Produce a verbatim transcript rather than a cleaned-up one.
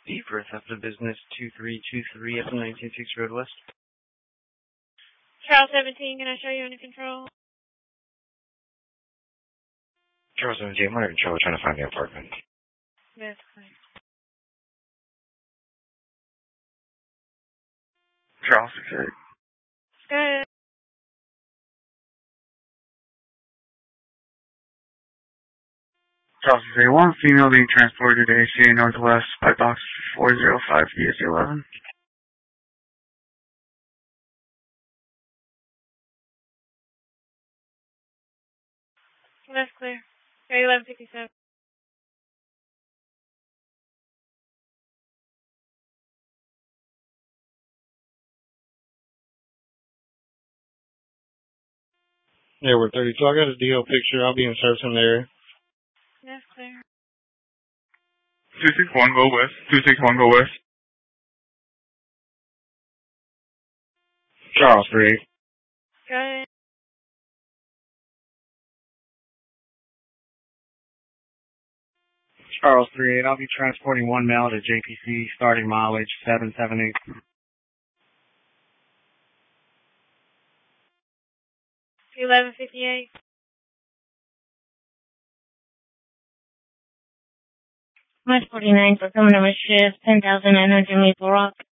The First After Business two three two three F nineteen six Road West. Charles seventeen, can I show you under control? Charles seventeen, I'm under control trying to find the apartment. That's clear. Charles six eight. Good. Charles six eight one, female being transported to A C A Northwest by box four zero five D S eleven. That's clear. Okay, eleven fifty-seven. Yeah, we're thirty-two. I got a D L picture. I'll be in service in there. That's clear. two six one, go west. two six one, go west. Charles three. Good. Charles three eight, I'll be transporting one male to J P C, starting mileage seven seven eight. eleven fifty-eight. West forty-nine for coming to my shift, ten thousand nine hundred Maple Rock.